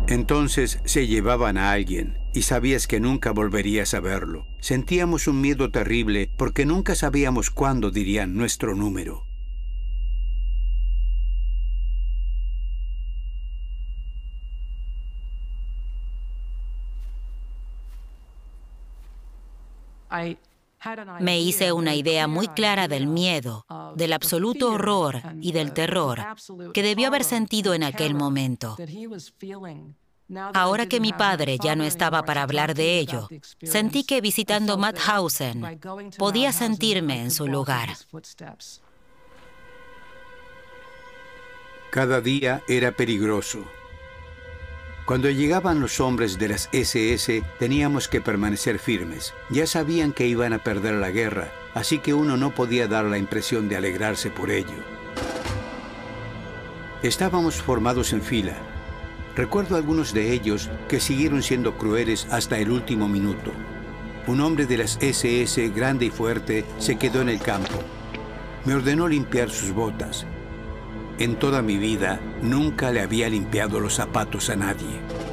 Entonces se llevaban a alguien y sabías que nunca volverías a verlo. Sentíamos un miedo terrible porque nunca sabíamos cuándo dirían nuestro número. Me hice una idea muy clara del miedo, del absoluto horror y del terror que debió haber sentido en aquel momento. Ahora que mi padre ya no estaba para hablar de ello, sentí que visitando Mauthausen podía sentirme en su lugar. Cada día era peligroso. Cuando llegaban los hombres de las SS, teníamos que permanecer firmes. Ya sabían que iban a perder la guerra, así que uno no podía dar la impresión de alegrarse por ello. Estábamos formados en fila. Recuerdo a algunos de ellos que siguieron siendo crueles hasta el último minuto. Un hombre de las SS, grande y fuerte, se quedó en el campo. Me ordenó limpiar sus botas. En toda mi vida, nunca le había limpiado los zapatos a nadie.